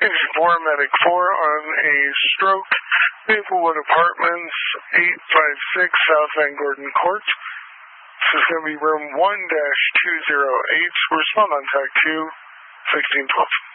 Engine 4, Medic 4 on a stroke. Maplewood Apartments, 856 South Van Gordon Court. This is going to be room 1-208. Respond on tag 2, 1612.